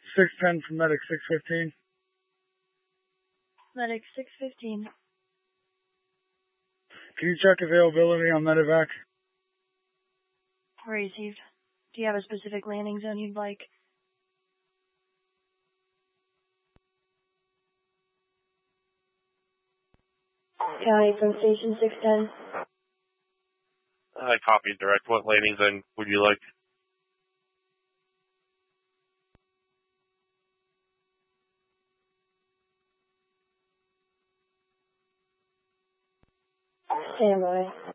610 from Medic 615. Medic 615. Can you check availability on Medevac? Received. Do you have a specific landing zone you'd like? County from Station 610. I copied direct. What landing zone would you like? Stand by.